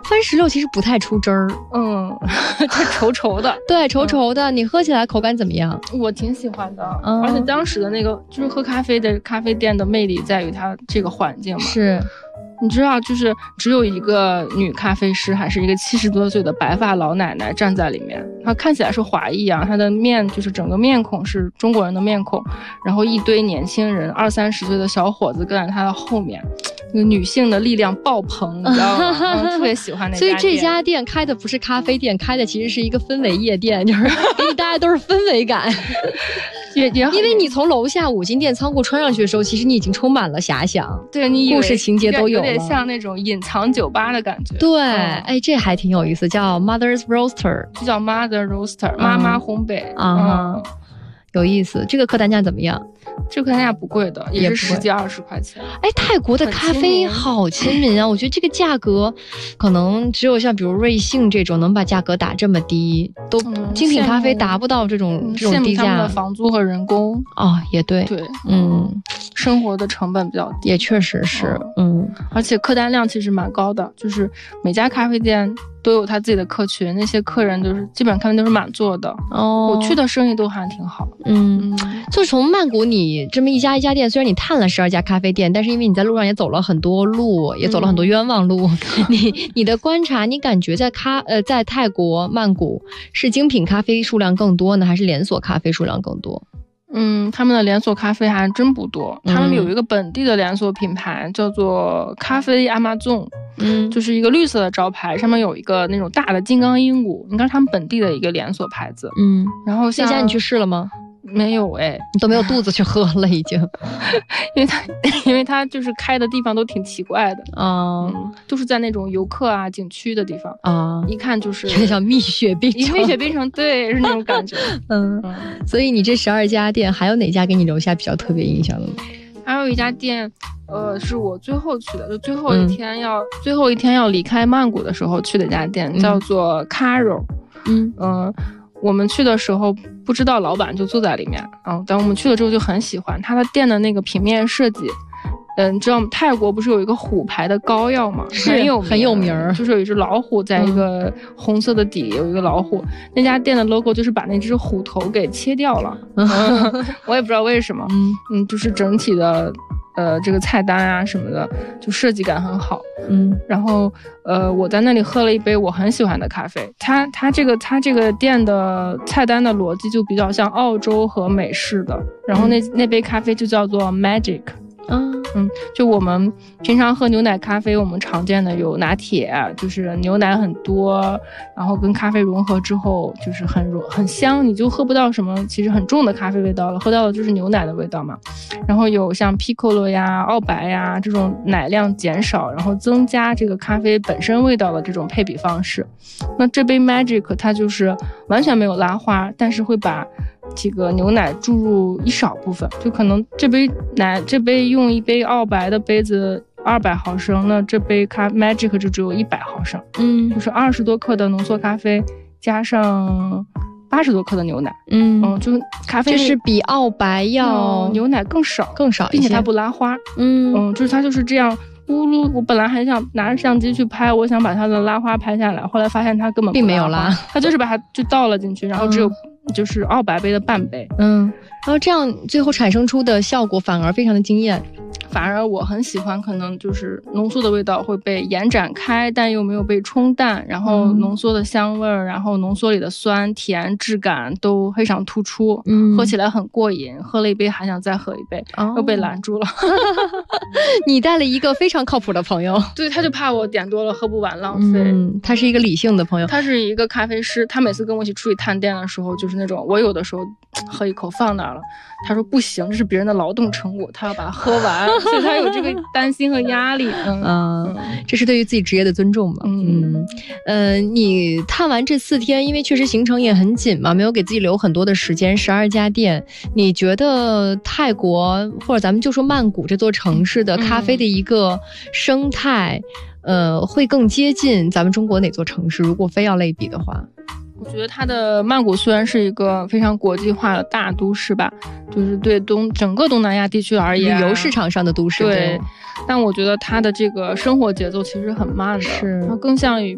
番石榴其实不太出汁儿， 它稠稠的， 对，稠稠的，你喝起来口感怎么样？ 我挺喜欢的，而且当时的那个就是喝咖啡的咖啡店的魅力在于它这个环境嘛， 是。 你知道，就是只有一个女咖啡师，还是一个70多岁的白发老奶奶站在里面。她看起来是华裔啊，她的就是整个面孔是中国人的面孔，然后一堆年轻人，20-30岁的小伙子跟在她的后面，那个女性的力量爆棚，你知道吗？特别喜欢那家店。 所以这家店开的不是咖啡店，开的其实是一个氛围夜店，就是给你大家都是氛围感。因为你从楼下五金店仓库穿上去的时候，其实你已经充满了遐想， 对，你故事情节都有了， 有点像那种隐藏酒吧的感觉。 对，这还挺有意思，叫 Mother's Roaster， 就叫 Mother Roaster， 妈妈烘焙有意思。这个客单价怎么样？ 这个客单价不贵的，也是10几20块钱。 泰国的咖啡好亲民啊！我觉得这个价格，可能只有像比如瑞幸这种能把价格打这么低，都精品咖啡达不到这种低价。 他们的房租和人工也对， 生活的成本比较低， 也确实是， 而且客单量其实蛮高的，就是每家咖啡店都有他自己的客群，那些客人就是基本咖啡都是满座的。我去的生意都还挺好。 就从曼谷你这么一家一家店，虽然你探了12家咖啡店，但是因为你在路上也走了很多路，也走了很多冤枉路，你的观察，你感觉在泰国曼谷是精品咖啡数量更多呢，还是连锁咖啡数量更多？ 他们的连锁咖啡还真不多，他们有一个本地的连锁品牌叫做咖啡阿玛纵，就是一个绿色的招牌，上面有一个那种大的金刚鹦鹉，应该是他们本地的一个连锁牌子。然后这家你去试了吗？ 没有你都没有肚子去喝了已经。 因为它就是开的地方都挺奇怪的都是在那种游客景区的地方一看就是有点像蜜雪冰城，对，是那种感觉。 所以你这12家店还有哪家给你留下比较特别印象的吗？ 还有一家店是我最后去的，就最后一天要离开曼谷的时候去的一家店，叫做 Caro。我们去的时候不知道老板就坐在里面但我们去了之后就很喜欢他的店的那个平面设计。你知道泰国不是有一个虎牌的膏药吗？很有名，就是有一只老虎在一个红色的底有一个老虎，那家店的 logo 就是把那只虎头给切掉了。我也不知道为什么。就是整体的这个菜单什么的就设计感很好。然后我在那里喝了一杯我很喜欢的咖啡。它这个店的菜单的逻辑就比较像澳洲和美式的，然后那杯咖啡就叫做 Magic。就我们平常喝牛奶咖啡，我们常见的有拿铁，就是牛奶很多，然后跟咖啡融合之后就是很香，你就喝不到什么其实很重的咖啡味道了，喝到的就是牛奶的味道嘛。然后有像 Piccolo 呀、澳白呀这种奶量减少，然后增加这个咖啡本身味道的这种配比方式。那这杯 Magic 它就是完全没有拉花，但是会把这个牛奶注入一少部分，就可能这杯用一杯澳白的杯子200毫升，那这杯Magic 就只有100毫升。就是20多克的浓缩咖啡加上80多克的牛奶。就咖啡就是比澳白要牛奶更少一些， 并且它不拉花。就是它就是这样咕噜。我本来还想拿着相机去拍，我想把它的拉花拍下来，后来发现它根本并没有拉， 它就是把它就倒了进去，然后只有就是澳白杯的半杯。 然后这样最后产生出的效果反而非常的惊艳。 反而我很喜欢，可能就是浓缩的味道会被延展开，但又没有被冲淡，然后浓缩的香味儿，然后浓缩里的酸甜质感都非常突出。喝起来很过瘾，喝了一杯还想再喝一杯，又被拦住了。 你带了一个非常靠谱的朋友。 对，他就怕我点多了喝不完浪费。 他是一个理性的朋友， 他是一个咖啡师，他每次跟我一起出去探店的时候，就是那种我有的时候喝一口放那儿了，他说不行，这是别人的劳动成果，他要把它喝完。所以他有这个担心和压力。 这是对于自己职业的尊重嘛。你探完这4天，因为确实行程也很紧嘛，没有给自己留很多的时间，12家店，你觉得泰国或者咱们就说曼谷这座城市的咖啡的一个生态会更接近咱们中国哪座城市，如果非要类比的话？ 我觉得它的曼谷虽然是一个非常国际化的大都市吧，就是对整个东南亚地区而言， 旅游市场上的都市。 对，但我觉得它的这个生活节奏其实很慢的，它更像于